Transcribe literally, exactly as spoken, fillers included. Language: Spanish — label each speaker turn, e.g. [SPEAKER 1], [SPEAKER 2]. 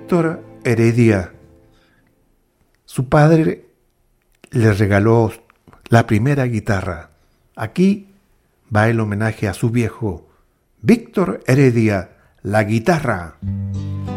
[SPEAKER 1] Víctor Heredia. Su padre le regaló la primera guitarra. Aquí va el homenaje a su viejo, Víctor Heredia, la guitarra.